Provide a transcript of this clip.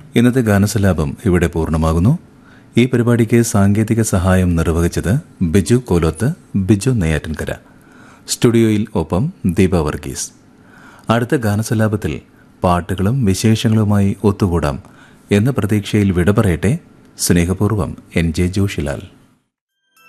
ഇന്നത്തെ ഗാനസലാപം ഇവിടെ പൂർണ്ണമാകുന്നു. ഈ പരിപാടിക്ക് സാങ്കേതിക സഹായം നിർവഹിച്ചത് ബിജു കോലോത്ത്, ബിജു നെയ്യാറ്റിൻകര. സ്റ്റുഡിയോയിൽ ഒപ്പം ദീപ വർഗീസ്. അടുത്ത ഗാനസലാപത്തിൽ പാട്ടുകളും വിശേഷങ്ങളുമായി ഒത്തുകൂടാം എന്ന പ്രതീക്ഷയിൽ വിട പറയട്ടെ. സ്നേഹപൂർവ്വം NJ ജോഷിലാൽ.